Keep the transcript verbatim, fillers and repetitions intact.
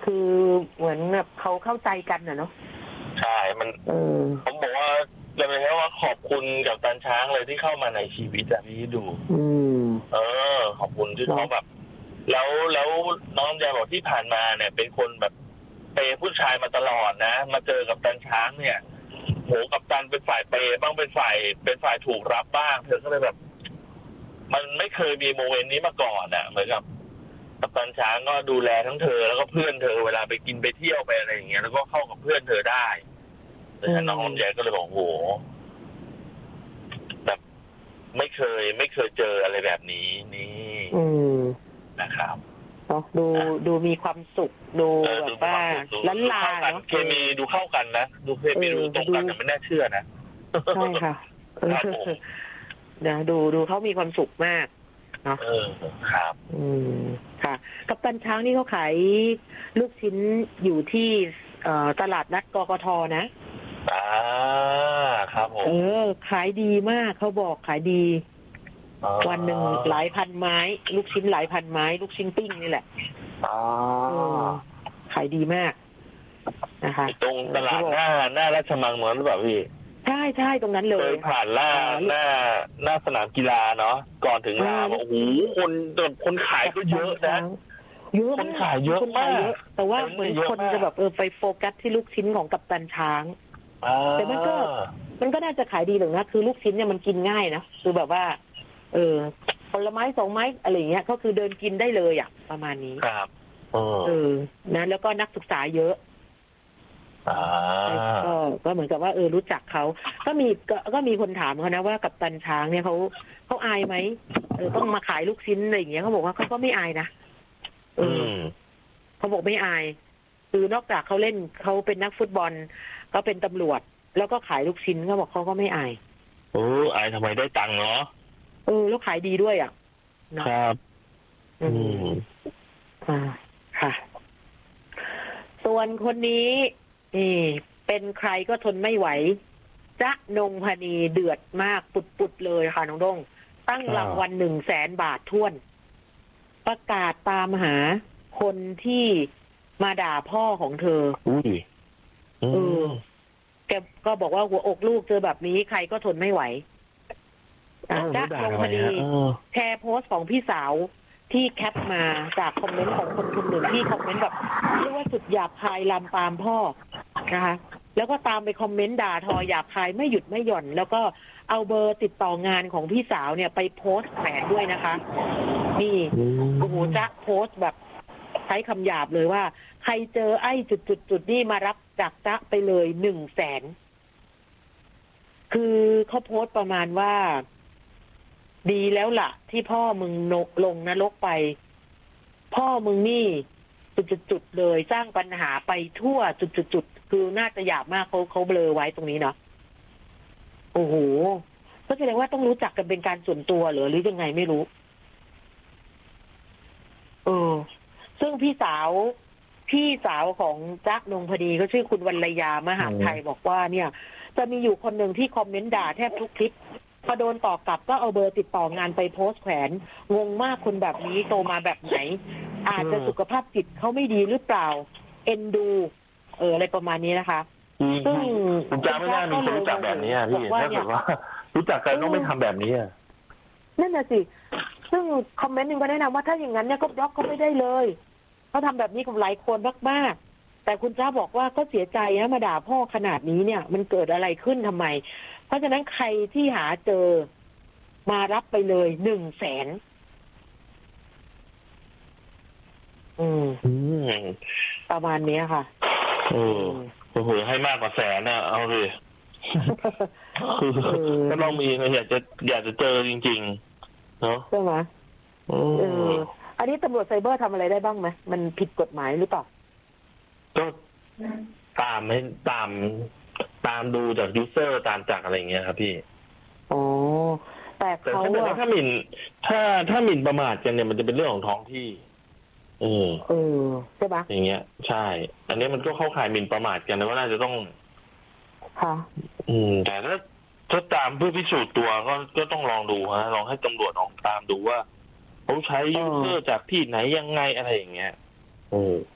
คือเหมือนแบบเขาเข้าใจกันนะเนาะใช่มันเออผมบอกว่าจะเป็นแค่ว่าขอบคุณกับตันช้างเลยที่เข้ามาในชีวิตอะพี่ดูอืมเออขอบคุณที่เขาเนาะแบบแล้วแล้วน้องแจบอกที่ผ่านมาเนี่ย เป็นคนแบบเปย์ผู้ชายมาตลอดนะมาเจอกับตันช้างเนี่ยโหกับตันเป็นฝ่ายเปย์บ้างเป็นฝ่ายเป็นฝ่ายถูกรับบ้างเธอก็เลยแบบ มันไม่เคยมีโมเมนต์นี้มาก่อนอะเหมือนกับกัปตันช้างก็ดูแลทั้งเธอแล้วก็เพื่อนเธอเวลาไปกินไปเที่ยวไปอะไรอย่างเงี้ยแล้วก็เข้ากับเพื่อนเธอได้ดังนั้นน้องลำไยก็เลยบอกโหแบบไม่เคยไม่เคยเจออะไรแบบนี้นี่อืมนะครับเนาะดูดูมีความสุขดูเออแบดูบมีคว่าวามสุขล้านดูลาเข้ากันเนาะเคมีดูเข้ากันนะดูเคมีเออดูตรงกันดูแต่ไม่น่าเชื่อนะใช่ค่ะเออครับผมนะดูดูเขามีความสุขมากเนาะเออครับอืมค่ะกัปตันช้างนี่เขาขายลูกชิ้นอยู่ที่เอ่อตลาดนัดกกทนะอ่าครับผเอมอ ขายดีมากเขาบอกขายดีอ๋อวันหนึ่งหลายพันไม้ ลูกชิ้นหลายพันไม้ ลูกชิ้นปิ้งนี่แหละอ๋อเออขายดีมากนะคะตรงตลาดหน้าหน้าราชมังเหมือนหรือเปล่าพี่ใช่ใช่ตรงนั้นเลเคยยผ่านหน้าหน้าหน้าสนามกีฬาเนาะก่อนถึงรามโอ้โหคนคนขายก็เยอะนะเยอะคนขายเยอะคนขายเยอะมากแต่ว่าคนเหมือนเยอะคนมากจะแบบเออไปโฟกัสที่ลูกชิ้นของกัปตันช้างอ่าแต่มันก็ มันก็น่าจะขายดีหรอกนะคือลูกชิ้นเนี่ยมันกินง่ายนะคือแบบว่า เออผลไม้สองไม้อะไรอย่างเงี้ยก็คือเดินกินได้เลยอ่ะประมาณนี้ครับเออเออนะแล้วก็นักศึกษาเยอะอ่าก็ก็เหมือนกับว่าเออรู้จักเขาก็มีก็ก็มีคนถามเขานะว่ากัปตันช้างเนี่ยเขาเขาอายไหมเออต้องมาขายลูกชิ้นอะไรอย่างเงี้ยเขาบอกว่าเขาก็ไม่อายนะเออือมเขาบอกไม่อาย คือนอกจากเขาเล่นเขาเป็นนักฟุตบอลก็เป็นตำรวจ แล้วก็ขายลูกชิ้นเขาบอกเขาก็ไม่อายโอ้อายทำไมได้ตังค์เนาะเออแล้วขายดีด้วยอ่ะเนาะครับอือืมมอ่าค่ะ ส่วนคนนี้นี่เป็นใครก็ทนไม่ไหวจ๊ะนงพนีเดือดมากปุดๆเลยค่ะน้องดงตั้งรางวัลหนึ่งแสนบาทท้วน ประกาศตามหาคนที่มาด่าพ่อของเธออุ้ยอืเออมแกก็บอกว่าหัวอกลูกเจอแบบนี้ใครก็ทนไม่ไหวอ่ะเออจ๊ะด่านงทำพไมนีฮะเออแชร์โพสต์ของพี่สาวที่แคปมาจากคอมเมนต์ของคนคนหนึ่งที่คอมเมนต์แบบเรียกว่าสุดหยาบคายลามปามพ่อนะคะ แล้วก็ตามไปคอมเมนต์ด่าทอหยาบคายไม่หยุดไม่หย่อน แล้วก็เอาเบอร์ติดต่องานของพี่สาวเนี่ยไปโพสต์แขวนด้วยนะคะ นี่โอ้โหจ๊ะโพสต์แบบใช้คำหยาบเลยว่า ใครเจอไอ้จุดจุดจุดนี่มารับจากจ๊ะไปเลยหนึ่งแสนคือเขาโพสต์ประมาณว่า ดีแล้วล่ะ ที่พ่อมึงนกลงนรกไป พ่อมึงนี่จุดๆๆเลยสร้างปัญหาไปทั่วจุดๆๆคือน่าจะหยาบมากเขาเขาเบลอไว้ตรงนี้เนาะโอ้โหก็แสดงว่าต้องรู้จักกันเป็นการส่วนตัวเหรอหรือยังไงไม่รู้เออซึ่งพี่สาวพี่สาวของจ๊ะนงพดีก็ชื่อคุณวรรยามหาไทยบอกว่าเนี่ย จะมีอยู่คนหนึ่งที่คอมเมนต์ด่าแทบทุกคลิปพอโดนตอบกลับก็เอาเบอร์ติดต่องานไปโพสต์แขวนงงมากคนแบบนี้โตมาแบบไหน อาจจะสุขภาพจิตเขาไม่ดีหรือเปล่า เอ็นดู เอออะไรประมาณนี้นะคะอืมซึ่งคุณจ้าไม่น่ามีคนรู้จักแบบนี้อะพี่บอกว่าถ้าเนี่เกิยดว่า รู้จักกันต้องไม่ทำแบบนี้อะนั่นน่ะสิ ซึ่งคอมเมนต์หนึงก็แนะนำว่าถ้าอย่างนั้นเนี่ยก็บล็อกเขาไม่ได้เลยเขาทำแบบนี้กับหลายคนมากๆแต่คุณจ้าบอกว่าก็เสียใจนะมาด่าพ่อขนาดนี้เนี่ย มันเกิดอะไรขึ้นทำไม เพราะฉะนั้นใครที่หาเจอมารับไปเลยหนึ่งแสนอืมอืมประมาณนี้ค่ะเออโอ้โหให้มากกว่าแสนน่ะเอาเลยคือเออก็ต้องมีนะอยากจะอยากจะเจอจริงๆเนาะใช่ไหมโอ้เออ อันนี้ตำรวจไซเบอร์ทำอะไรได้บ้างไหมมันผิดกฎหมายหรือเปล่าก็ตามให้ตามตามดูจากยูเซอร์ตามจากอะไรอย่างเงี้ยครับพี่อ๋อ แต่แต่เขาถ้าเกิดอะว่าถ้าหมิ่น ถ้าถ้าหมิ่นประมาทกันเนี่ยมันจะเป็นเรื่องของท้องที่เออเออใช่ไหมอย่างเงี้ย ใช่ อันนี้มันก็เข้าข่ายหมิ่นประมาทกันนะว่าน่าจะต้องค่ะอืม แต่ถ้าถ้าตามเพื่อพิสูจน์ตัวก็ก็ต้องลองดูฮะลองให้ตำรวจลองตามดูว่าเขาใช้ยูเซอร์จากที่ไหนยังไงอะไรอย่างเงี้ยโอ้